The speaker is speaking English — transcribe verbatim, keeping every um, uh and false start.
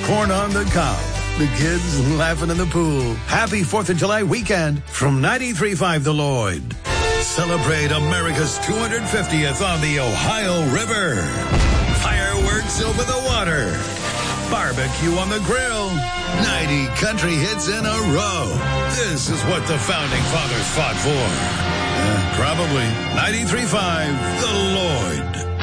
corn on the cob, the kids laughing in the pool. Happy fourth of July weekend from ninety-three point five The Lloyd. Celebrate America's two hundred fiftieth on the Ohio River. Fireworks over the water. Barbecue on the grill. ninety country hits in a row. This is what the Founding Fathers fought for. Uh, probably ninety-three point five The Lloyd.